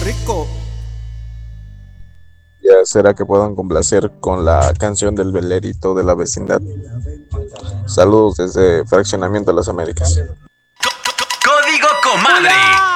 rico. Ya será que puedan complacer con la canción del velerito de la vecindad. Saludos desde Fraccionamiento Las Américas. Código Comadre.